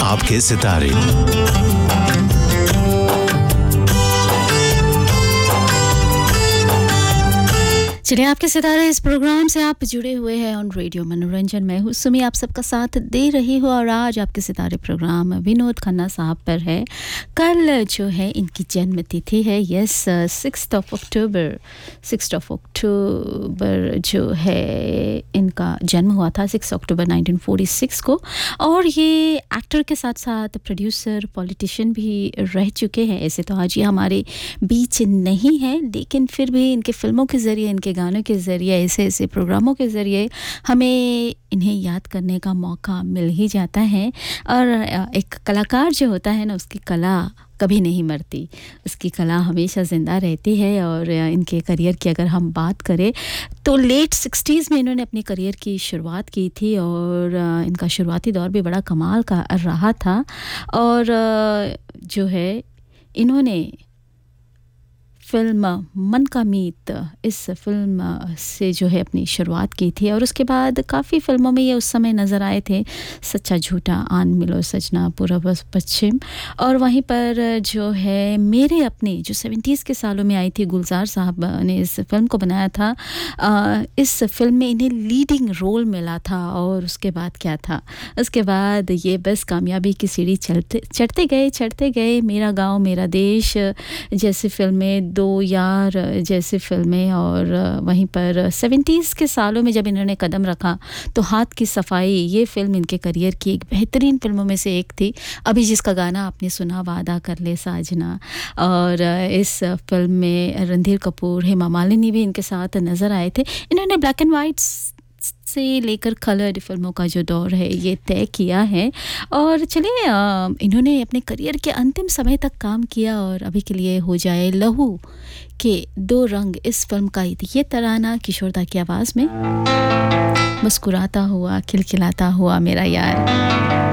आपके सितारे। चलिए, आपके सितारे इस प्रोग्राम से आप जुड़े हुए हैं ऑन रेडियो मनोरंजन। मैं हूँ सुमी, आप सबका साथ दे रही हूँ और आज आपके सितारे प्रोग्राम विनोद खन्ना साहब पर है। कल जो है इनकी जन्म तिथि है, यस 6 अक्टूबर जो है इनका जन्म हुआ था, 6 अक्टूबर 1946 को। और ये एक्टर के साथ साथ प्रोड्यूसर, पॉलिटिशियन भी रह चुके हैं। ऐसे तो आज ये हमारे बीच नहीं है, लेकिन फिर भी इनके फिल्मों के ज़रिए, इनके गानों के ज़रिए, ऐसे ऐसे प्रोग्रामों के ज़रिए हमें इन्हें याद करने का मौका मिल ही जाता है। और एक कलाकार जो होता है ना, उसकी कला कभी नहीं मरती, उसकी कला हमेशा ज़िंदा रहती है। और इनके करियर की अगर हम बात करें तो लेट 60s में इन्होंने अपने करियर की शुरुआत की थी और इनका शुरुआती दौर भी बड़ा कमाल का रहा था। और जो है इन्होंने फ़िल्म मन का मीत, इस फ़िल्म से जो है अपनी शुरुआत की थी। और उसके बाद काफ़ी फ़िल्मों में ये उस समय नज़र आए थे, सच्चा झूठा, आन मिलो सजना, पूरब पश्चिम। और वहीं पर जो है मेरे अपने, जो 70s के सालों में आई थी, गुलजार साहब ने इस फ़िल्म को बनाया था। इस फ़िल्म में इन्हें लीडिंग रोल मिला था। और उसके बाद क्या था, उसके बाद ये बस कामयाबी की सीढ़ी चढ़ते गए। मेरा गाँव मेरा देश जैसी फ़िल्में, दो यार जैसी फ़िल्में। और वहीं पर 70s के सालों में जब इन्होंने कदम रखा तो हाथ की सफाई, ये फ़िल्म इनके करियर की एक बेहतरीन फ़िल्मों में से एक थी। अभी जिसका गाना आपने सुना, वादा कर ले साजना। और इस फ़िल्म में रणधीर कपूर, हेमा मालिनी भी इनके साथ नज़र आए थे। इन्होंने ब्लैक एंड वाइट से लेकर कलर्ड फिल्मों का जो दौर है ये तय किया है। और चलिए, इन्होंने अपने करियर के अंतिम समय तक काम किया। और अभी के लिए हो जाए लहू के दो रंग, इस फिल्म का ये तराना किशोरदा की आवाज़ में, मुस्कुराता हुआ खिलखिलाता हुआ मेरा यार।